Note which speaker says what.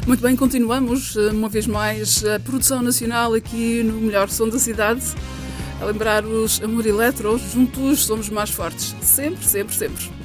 Speaker 1: Muito bem, continuamos uma vez mais a produção nacional aqui no melhor som da cidade. A lembrar os Amor Eletro, juntos somos mais fortes. Sempre, sempre, sempre.